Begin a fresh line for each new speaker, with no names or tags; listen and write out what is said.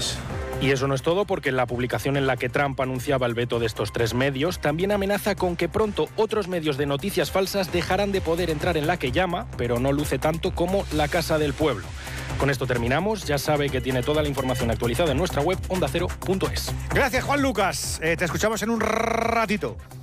falsas.
Y eso no es todo, porque en la publicación en la que Trump anunciaba el veto de estos 3 medios, también amenaza con que pronto otros medios de noticias falsas dejarán de poder entrar en la que llama, pero no luce tanto, como La Casa del Pueblo. Con esto terminamos. Ya sabe que tiene toda la información actualizada en nuestra web ondacero.es.
Gracias, Juan Lucas. Te escuchamos en un ratito.